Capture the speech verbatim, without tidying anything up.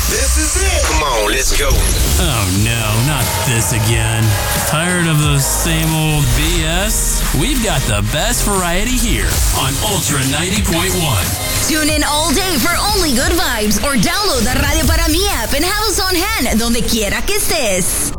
This is it. Come on, let's go. Oh no, not this again. Tired of the same old B S? We've got the best variety here on Ultra ninety point one. Tune in all day for only good vibes or download the Radio Para Mi app and have us on hand donde quiera que estés.